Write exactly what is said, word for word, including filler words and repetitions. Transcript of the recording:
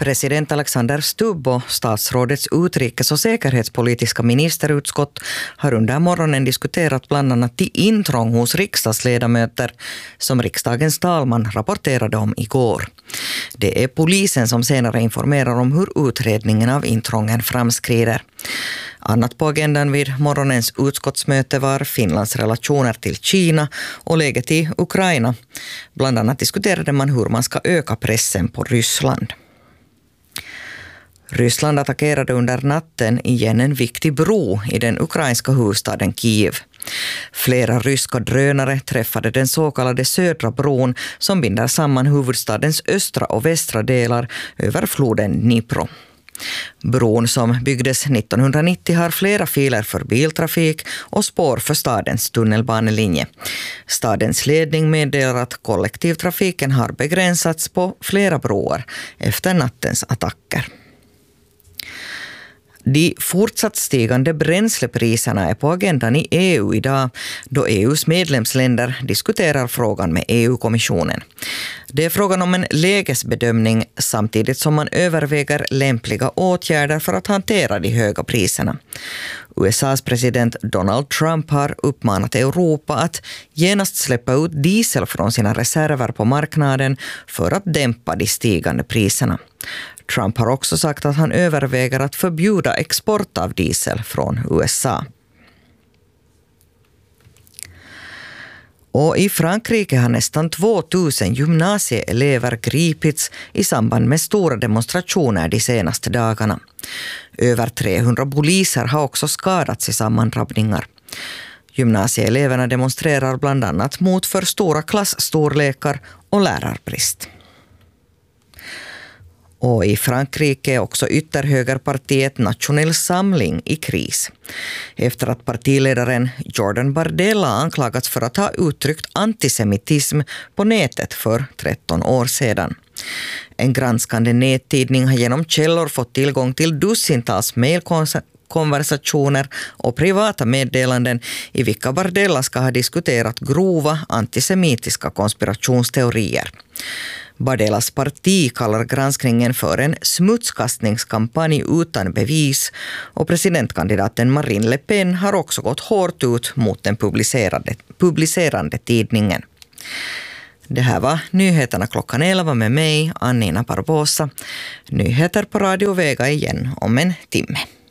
President Alexander Stubb och statsrådets utrikes- och säkerhetspolitiska ministerutskott har under morgonen diskuterat bland annat de intrång hos riksdagsledamöter som riksdagens talman rapporterade om igår. Det är polisen som senare informerar om hur utredningen av intrången framskrider. Annat på agendan vid morgonens utskottsmöte var Finlands relationer till Kina och läget i Ukraina. Bland annat diskuterade man hur man ska öka pressen på Ryssland. Ryssland attackerade under natten igen en viktig bro i den ukrainska huvudstaden Kiev. Flera ryska drönare träffade den så kallade södra bron som binder samman huvudstadens östra och västra delar över floden Dnipro. Bron som byggdes nittonhundranittio har flera filer för biltrafik och spår för stadens tunnelbanelinje. Stadens ledning meddelar att kollektivtrafiken har begränsats på flera broar efter nattens attacker. De fortsatt stigande bränslepriserna är på agendan i E U idag då E U:s medlemsländer diskuterar frågan med E U-kommissionen. Det är frågan om en lägesbedömning samtidigt som man överväger lämpliga åtgärder för att hantera de höga priserna. U S A:s president Donald Trump har uppmanat Europa att genast släppa ut diesel från sina reserver på marknaden för att dämpa de stigande priserna. Trump har också sagt att han överväger att förbjuda export av diesel från U S A. Och i Frankrike har nästan tvåtusen gymnasieelever gripits i samband med stora demonstrationer de senaste dagarna. Över trehundra poliser har också skadats i sammandrabbningar. Gymnasieeleverna demonstrerar bland annat mot för stora klassstorlekar och lärarbrist. Och i Frankrike är också ytterhögerpartiet Nationell Samling i kris. Efter att partiledaren Jordan Bardella anklagats för att ha uttryckt antisemitism på nätet för tretton år sedan. En granskande nättidning har genom källor fått tillgång till dussintals mejlkonversationer och privata meddelanden i vilka Bardella ska ha diskuterat grova antisemitiska konspirationsteorier. Bardellas parti kallar granskningen för en smutskastningskampanj utan bevis och presidentkandidaten Marine Le Pen har också gått hårt ut mot den publicerade, publicerande tidningen. Det här var nyheterna klockan elva med mig, Annina Barbosa. Nyheter på Radio Vega igen om en timme.